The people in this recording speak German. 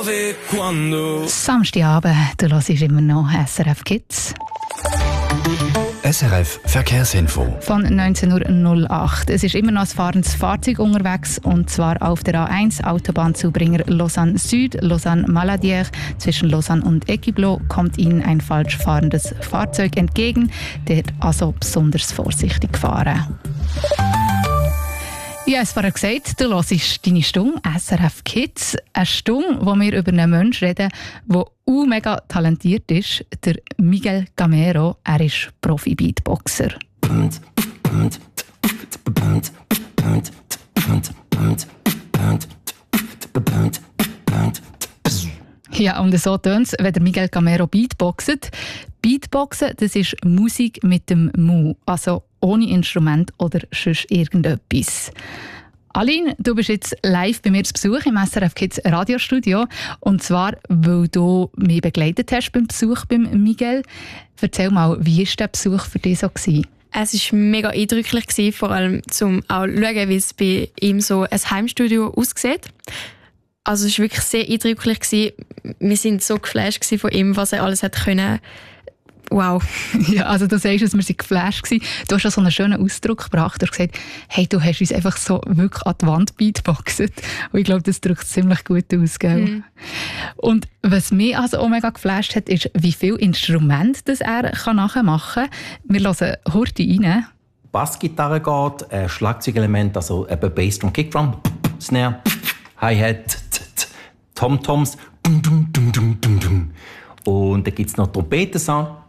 dove, quando. Samstagabend, du hörst immer noch SRF Kids. SRF Verkehrsinfo. Von 19.08 Uhr. Es ist immer noch ein fahrendes Fahrzeug unterwegs, und zwar auf der A1 Autobahnzubringer Lausanne Süd, Lausanne Maladière. Zwischen Lausanne und Equiblo kommt Ihnen ein falsch fahrendes Fahrzeug entgegen. Dort also besonders vorsichtig fahren. Ich habe es vorher gesagt, du hörst deine Stunde SRF Kids. Eine Stunde, wo wir über einen Menschen reden, der mega talentiert ist, der Miguel Gamero. Er ist Profi-Beatboxer. Ja, und so tönt es, wenn der Miguel Gamero Beatboxet. Beatboxen, das ist Musik mit dem Mund, also ohne Instrument oder sonst irgendetwas. Aline, du bist jetzt live bei mir zu Besuch im SRF Kids Radiostudio. Und zwar, weil du mich begleitet hast beim Besuch beim Miguel. Erzähl mal, wie war der Besuch für dich so? Es war mega eindrücklich, vor allem zum auch schauen, wie es bei ihm so ein Heimstudio aussieht. Also es war wirklich sehr eindrücklich. Wir waren so geflasht von ihm, was er alles hat können. Wow. Ja, also du sagst, dass wir geflasht waren. Du hast auch so einen schönen Ausdruck gebracht. Du hast gesagt, hey, du hast uns einfach so wirklich an die Wand beatboxet. Und ich glaube, das drückt ziemlich gut aus, gell? Mhm. Und was mich also auch mega geflasht hat, ist, wie viele Instrumente das er nachmachen kann. Wir hören Horti rein. Bassgitarre geht, Schlagzeugelement, also eben Bassdrum, Kickdrum, Snare, Hi-Hat, Tom-Toms, und dann gibt es noch Trompetensound.